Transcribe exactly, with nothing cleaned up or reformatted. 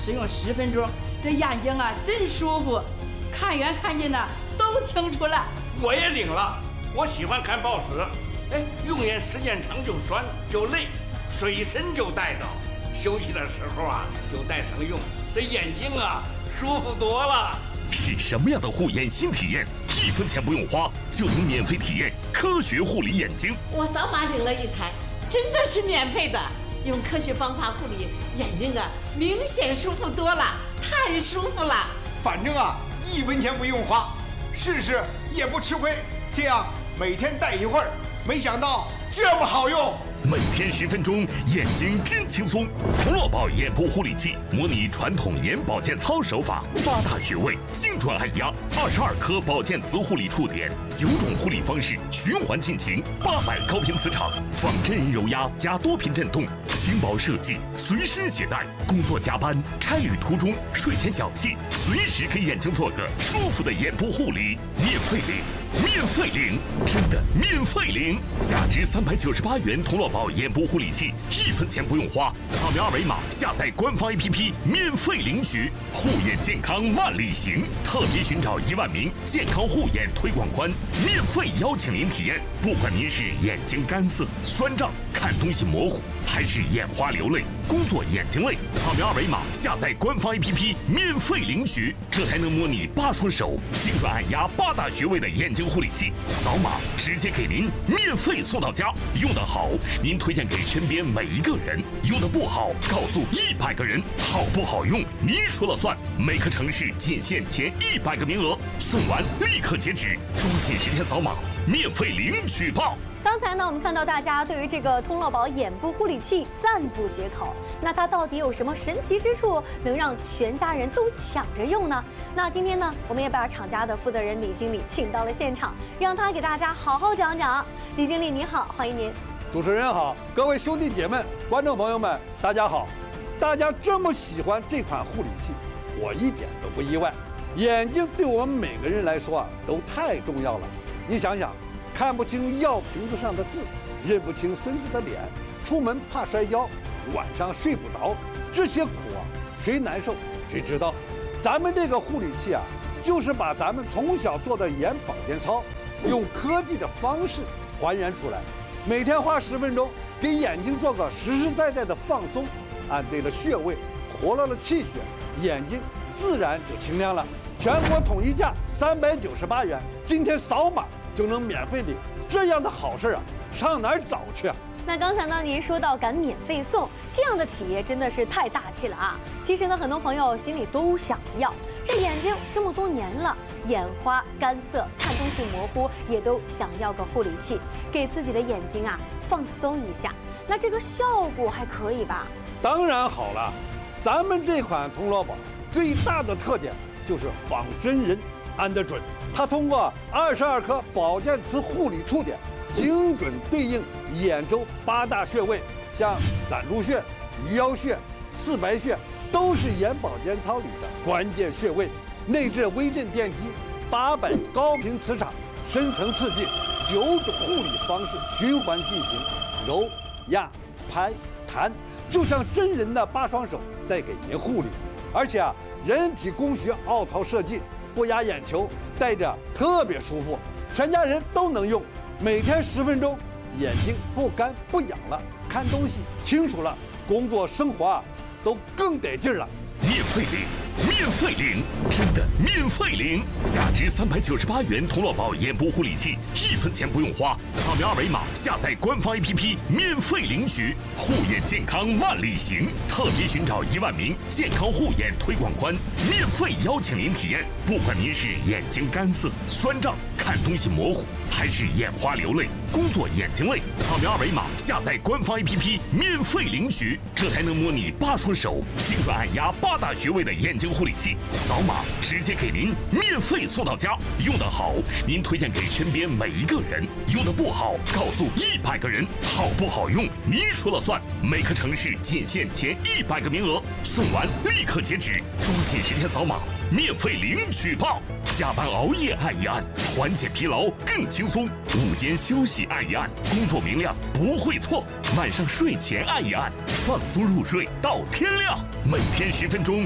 使用十分钟，这眼睛啊真舒服，看远看近呢都清楚了。 我也领了，我喜欢看报纸，哎，用眼时间长就酸就累，水参就带着，休息的时候啊就带上用，这眼睛啊舒服多了。 是什么样的护眼新体验？一分钱不用花就能免费体验科学护理眼睛。 我扫码领了一台，真的是免费的。用科学方法护理眼睛啊，明显舒服多了，太舒服了。 反正啊，一分钱不用花，试试也不吃亏。这样每天戴一会儿，没想到这么好用。 每天十分钟，眼睛真轻松。童乐宝眼部护理器模拟传统眼保健操手法，八大穴位精准按压，二十二颗保健磁护理触点，九种护理方式循环进行，八百高频磁场，仿真人揉压加多频震动，轻薄设计，随身携带。工作加班、差旅途中、睡前小憩，随时给眼睛做个舒服的眼部护理，免费领，免费领，真的免费领，价值三百九十八元童乐宝眼部护理器，一分钱不用花，扫描二维码下载官方 A P P 免费领取。护眼健康万里行，特别寻找一万名健康护眼推广官，免费邀请您体验。不管您是眼睛干涩、酸胀、看东西模糊，还是眼花流泪、工作眼睛累，扫描二维码下载官方 A P P 免费领取。这还能模拟八双手精准按压八大穴位的眼睛护理器，扫码直接给您免费送到家。用得好，您推荐给身边每一个人；用得不好，告诉一百个人。好不好用，您说了算。每个城市仅限前一百个名额，送完立刻截止，抓紧时间扫码，免费领取吧。 刚才呢，我们看到大家对于这个通乐宝眼部护理器赞不绝口。那它到底有什么神奇之处，能让全家人都抢着用呢？那今天呢，我们也把厂家的负责人李经理请到了现场，让他给大家好好讲讲。李经理您好，欢迎您。 主持人好，各位兄弟姐妹、观众朋友们，大家好。大家这么喜欢这款护理器，我一点都不意外。眼睛对我们每个人来说啊，都太重要了。你想想。看不清药瓶子上的字，认不清孙子的脸，出门怕摔跤，晚上睡不着，这些苦啊，谁难受谁知道。咱们这个护理器啊，就是把咱们从小做的眼保健操，用科技的方式还原出来。每天花十分钟，给眼睛做个实实在在的放松，按对了穴位，活络了气血，眼睛自然就清亮了。全国统一价三百九十八元，今天扫码就能免费领，这样的好事啊，上哪儿找去啊？ 那刚才呢，您说到敢免费送，这样的企业真的是太大气了啊！其实呢，很多朋友心里都想要，这眼睛这么多年了，眼花、干涩、看东西模糊，也都想要个护理器，给自己的眼睛啊放松一下。那这个效果还可以吧？ 当然好了，咱们这款童乐宝最大的特点就是仿真人按得准。它通过二十二颗保健磁护理触点，精准对应眼周八大穴位，像攒珠穴、鱼腰穴、四白穴，都是眼保健操里的关键穴位。内置微震电机，八百高频磁场，深层刺激，九种护理方式循环进行，揉、压、拍、弹，就像真人的八双手在给您护理。而且啊，人体工学凹槽设计，不压眼球，戴着特别舒服，全家人都能用。每天十分钟，眼睛不干不痒了，看东西清楚了，工作生活啊都更得劲了。 免费领，免费领，真的免费领！价值三百九十八元童乐宝眼部护理器，一分钱不用花，扫描二维码下载官方 A P P 免费领取。护眼健康万里行，特别寻找一万名健康护眼推广官，免费邀请您体验。不管您是眼睛干涩、酸胀、看东西模糊，还是眼花流泪、工作眼睛累，扫描二维码下载官方 A P P 免费领取。这还能模拟八双手精准按压八大穴位的眼睛护理器，扫码直接给您免费送到家。用得好，您推荐给身边每一个人；用得不好，告诉一百个人。好不好用，您说了算。每个城市仅限前一百个名额，送完立刻截止，抓紧时间扫码，免费领取吧。加班熬夜按一按，缓解疲劳更轻松；午间休息按一按，工作明亮不会错；晚上睡前按一按，放松入睡到天亮。每天十分钟，